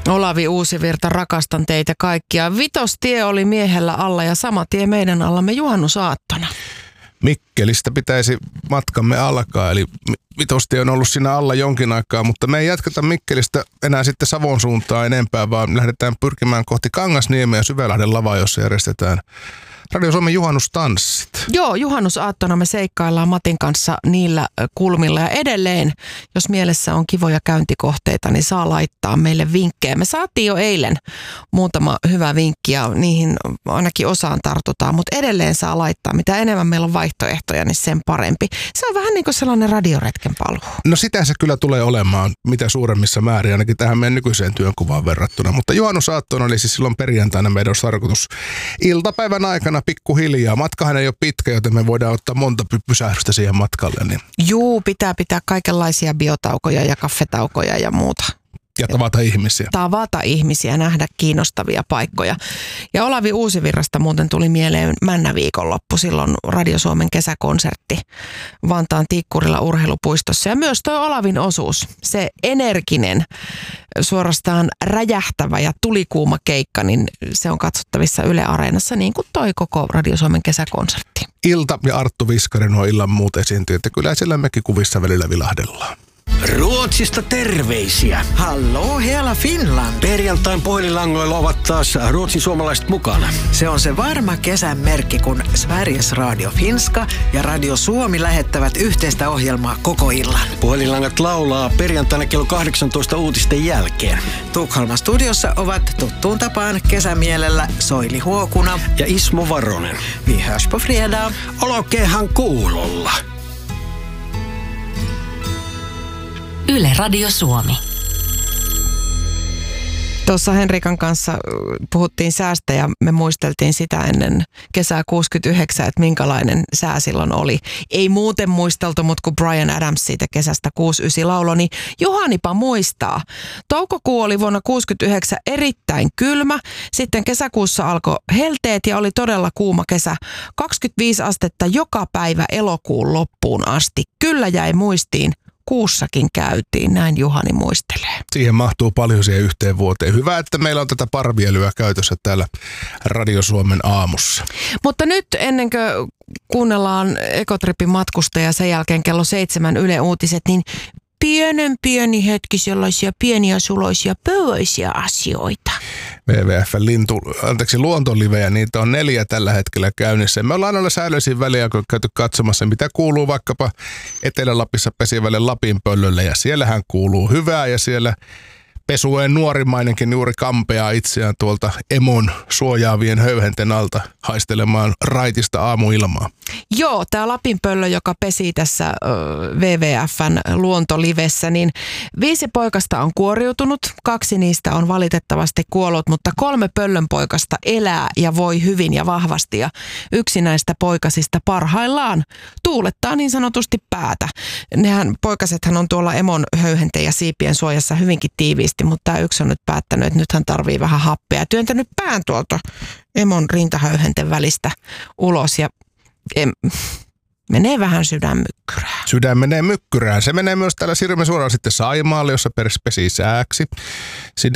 Olavi Uusivirta, rakastan teitä kaikkia. Vitostie oli miehellä alla ja sama tie meidän allamme juhannusaattona. Mikkelistä pitäisi matkamme alkaa, eli Vitostie on ollut siinä alla jonkin aikaa, mutta me ei jatketa Mikkelistä enää sitten Savon suuntaan enempää, vaan lähdetään pyrkimään kohti Kangasniemeä ja Syvälahden lavaa, jossa järjestetään Radio Suomen juhannustanssit. Joo, juhannusaattona me seikkaillaan Matin kanssa niillä kulmilla ja edelleen, jos mielessä on kivoja käyntikohteita, niin saa laittaa meille vinkkejä. Me saatiin jo eilen muutama hyvä vinkki ja niihin ainakin osaan tartutaan, mutta edelleen saa laittaa. Mitä enemmän meillä on vaihtoehtoja, niin sen parempi. Se on vähän niin kuin sellainen radioretken paluu. No sitä se kyllä tulee olemaan mitä suuremmissa määrin, ainakin tähän meidän nykyiseen työnkuvaan verrattuna. Mutta juhannusaattona oli siis silloin perjantaina meidän olisi tarkoitus iltapäivän aikana pikkuhiljaa. Matkahan ei ole pitkä, joten me voidaan ottaa monta pysähdystä siihen matkalle. Niin. Juu, pitää kaikenlaisia biotaukoja ja kaffetaukoja ja muuta. Ja tavata ihmisiä. Tavata ihmisiä, nähdä kiinnostavia paikkoja. Ja Olavi Uusivirrasta muuten tuli mieleen Männä-viikonloppu, silloin Radio Suomen kesäkonsertti Vantaan Tikkurilla urheilupuistossa. Ja myös tuo Olavin osuus, se energinen, suorastaan räjähtävä ja tulikuuma keikka, niin se on katsottavissa Yle Areenassa niin kuin toi koko Radio Suomen kesäkonsertti. Ilta ja Arttu Viskarin nuo illan muut esiintyy, että kyllä siellä mekin kuvissa välillä vilahdellaan. Ruotsista terveisiä. Hallå hela Finland. Perjantain puhelinlangoilla ovat taas ruotsin suomalaiset mukana. Se on se varma kesän merkki, kun Sveriges Radio Finska ja Radio Suomi lähettävät yhteistä ohjelmaa koko illan. Puhelinlangat laulaa perjantaina kello 18 uutisten jälkeen. Tukholman studiossa ovat tuttuun tapaan kesämielellä Soili Huokuna ja Ismo Varonen. Vi hörs på fredag. Olkeehan kuulolla. Yle Radio Suomi. Tuossa Henrikan kanssa puhuttiin säästä ja me muisteltiin sitä ennen kesää 69, että minkälainen sää silloin oli. Ei muuten muisteltu, mutta kun Bryan Adams siitä kesästä 69 lauloi, niin Juhanipa muistaa. Toukokuu oli vuonna 69 erittäin kylmä. Sitten kesäkuussa alkoi helteet ja oli todella kuuma kesä. 25 astetta joka päivä elokuun loppuun asti. Kyllä jäi muistiin. Kuussakin käytiin, näin Juhani muistelee. Siihen mahtuu paljon siihen yhteen vuoteen. Hyvä, että meillä on tätä parvielyä käytössä täällä Radio Suomen aamussa. Mutta nyt ennen kuin kuunnellaan Ekotripin matkustaja sen jälkeen kello 7 Yle Uutiset, niin pieni hetki sellaisia pieniä suloisia pööisiä asioita. Luontolivejä, niitä on 4 tällä hetkellä käynnissä. Me ollaan aina säännöllisin väliä käyty katsomassa, mitä kuuluu vaikkapa Etelä-Lapissa pesivälle Lapinpöllölle. Ja siellähän kuuluu hyvää ja siellä pesueen nuorimainenkin juuri kampeaa itseään tuolta emon suojaavien höyhenten alta haistelemaan raitista aamuilmaa. Joo, tämä Lapinpöllö, joka pesi tässä WWFn luontolivessä, niin 5 poikasta on kuoriutunut. 2 niistä on valitettavasti kuollut, mutta 3 pöllönpoikasta elää ja voi hyvin ja vahvasti. Ja yksi näistä poikasista parhaillaan tuulettaa niin sanotusti päätä. Poikasethan on tuolla emon höyhenten ja siipien suojassa hyvinkin tiiviisti, mutta tämä yksi on nyt päättänyt, että nyt hän tarvii vähän happea. Työntänyt pään tuolta emon rintahöyhenten välistä ulos ja menee vähän sydänmykkyrään. Sydän menee mykkyrään. Se menee myös täällä Sirmen suoraan sitten Saimaalle, jossa pesii sääksi.